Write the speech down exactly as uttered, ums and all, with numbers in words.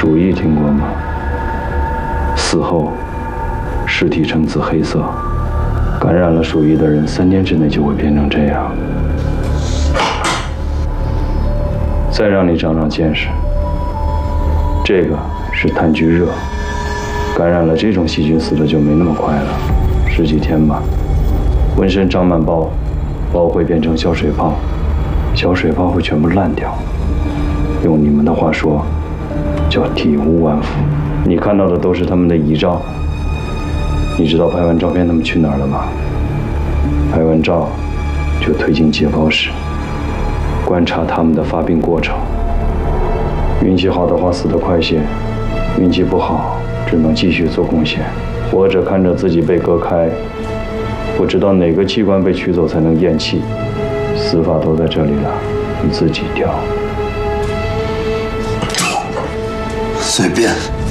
鼠疫听过吗？死后，尸体呈紫黑色。感染了鼠疫的人，三天之内就会变成这样。再让你长长见识，这个是炭疽热，感染了这种细菌死的就没那么快了，十几天吧。浑身长满包，包会变成小水泡，小水泡会全部烂掉。用你们的话说，叫体无完肤。你看到的都是他们的遗照。你知道拍完照片他们去哪儿了吗？拍完照就推进解剖室，观察他们的发病过程。运气好的话死得快些，运气不好只能继续做贡献，活着看着自己被割开，不知道哪个器官被取走才能咽气。死法都在这里了，你自己挑。 随便。